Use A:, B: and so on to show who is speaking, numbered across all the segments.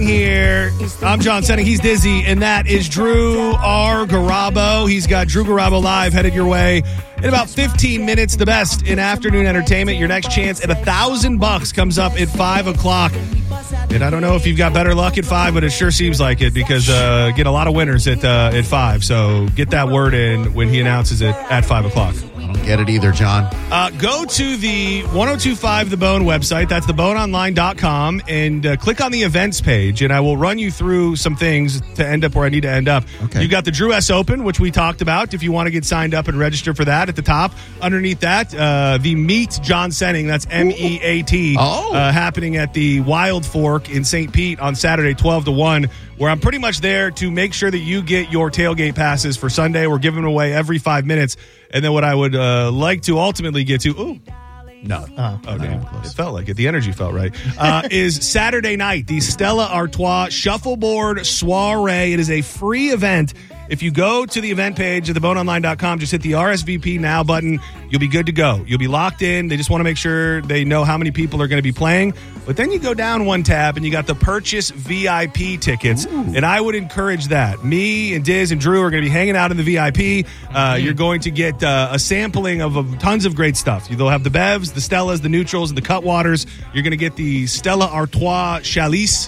A: Senning here. I'm John Senning. He's Dizzy, and that is Drew R. Garabo. He's got Drew Garabo Live headed your way in about 15 minutes. The best in afternoon entertainment. Your next chance at $1,000 comes up at 5 o'clock. And I don't know if you've got better luck at 5, but it sure seems like it because get a lot of winners at 5. So get that word in when he announces it at 5 o'clock.
B: I don't get it either, John.
A: Go to the 1025 The Bone website. That's theboneonline.com and click on the events page, and I will run you through some things to end up where I need to end up.
B: Okay.
A: You've got the Drew S. Open, which we talked about. If you want to get signed up and register for that at the top. Underneath that, the Meet John Senning. That's MEAT. Happening at the Wild Fork in St. Pete on Saturday, 12 to 1, where I'm pretty much there to make sure that you get your tailgate passes for Sunday. We're giving them away every 5 minutes. And then what I would like to ultimately get to... Ooh.
B: No.
A: Oh, damn. It felt like it. The energy felt right. Is Saturday night, the Stella Artois Shuffleboard Soiree. It is a free event. If you go to the event page at theboneonline.com, just hit the RSVP now button. You'll be good to go. You'll be locked in. They just want to make sure they know how many people are going to be playing. But then you go down one tab and you got the purchase VIP tickets. Ooh. And I would encourage that. Me and Diz and Drew are going to be hanging out in the VIP. You're going to get a sampling of tons of great stuff. They'll have the Bevs, the Stellas, the Neutrals, and the Cutwaters. You're going to get the Stella Artois Chalice.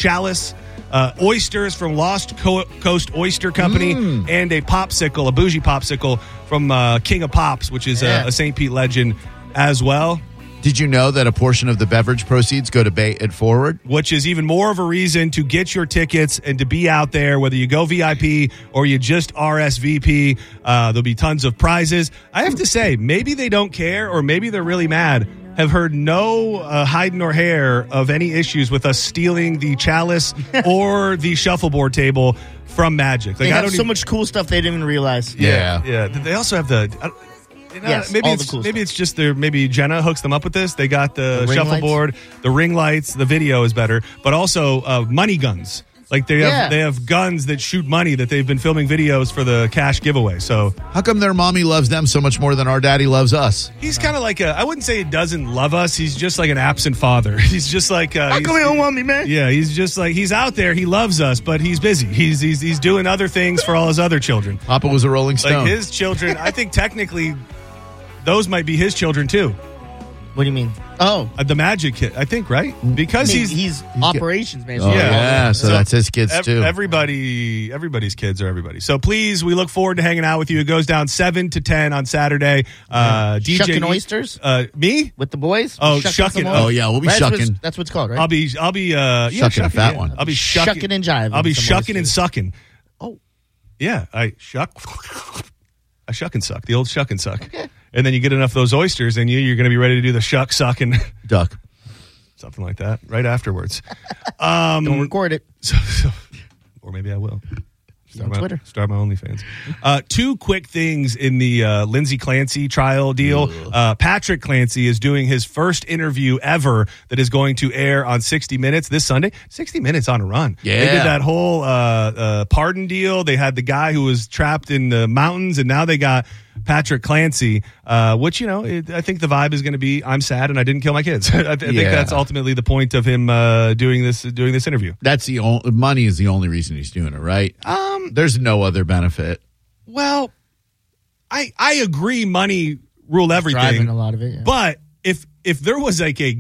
A: Oysters from Lost Coast Oyster Company, and a popsicle, a bougie popsicle from King of Pops, which is a St. Pete legend as well.
B: Did you know that a portion of the beverage proceeds go to Bay It Forward?
A: Which is even more of a reason to get your tickets and to be out there, whether you go VIP or you just RSVP. There'll be tons of prizes. I have to say, maybe they don't care or maybe they're really mad. Have heard no hide nor hair of any issues with us stealing the chalice or the shuffleboard table from Magic.
C: Like, they have so much cool stuff they didn't even realize.
A: Yeah. They also have the...
C: Yes,
A: maybe it's just maybe Jenna hooks them up with this. They got the shuffleboard, the ring lights, the video is better, but also money guns. Like they have guns that shoot money that they've been filming videos for the cash giveaway. So
B: how come their mommy loves them so much more than our daddy loves us?
A: He's kind of like I wouldn't say he doesn't love us. He's just like an absent father. He's just like
C: how come he don't want me, man?
A: Yeah, he's just like he's out there. He loves us, but he's busy. He's doing other things for all his other children.
B: Papa was a Rolling Stone.
A: Like his children, I think technically those might be his children too.
C: What do you mean? Oh,
A: the Magic kid, I think, right? Because he's
C: operations man.
B: Oh, yeah, so that's his kids too.
A: Everybody's kids are everybody. So please, we look forward to hanging out with you. It goes down 7 to 10 on Saturday. DJ
C: Shucking oysters.
A: Me
C: with the boys.
A: Oh, shucking.
B: Oh yeah, we'll be shucking.
C: That's what it's called, right?
A: I'll be
B: shucking a fat one.
A: I'll be
C: shucking and jiving.
A: I'll be shucking and sucking.
C: Oh,
A: yeah, I shuck and suck. The old shuck and suck. Okay. And then you get enough of those oysters and you're going to be ready to do the shuck, suck, and
B: duck.
A: Something like that right afterwards.
C: Don't record it.
A: Or maybe I will.
C: On Twitter.
A: Start my OnlyFans. Two quick things in the Lindsay Clancy trial deal. Patrick Clancy is doing his first interview ever that is going to air on 60 Minutes this Sunday. 60 Minutes on a run.
B: Yeah.
A: They did that whole pardon deal. They had the guy who was trapped in the mountains, and now they got Patrick Clancy, which, I think the vibe is going to be, I'm sad and I didn't kill my kids. I think that's ultimately the point of him doing this interview.
B: That's money is the only reason he's doing it, right? There's no other benefit.
A: Well, I agree money ruled everything.
C: Driving a lot of it, yeah.
A: But if there was like a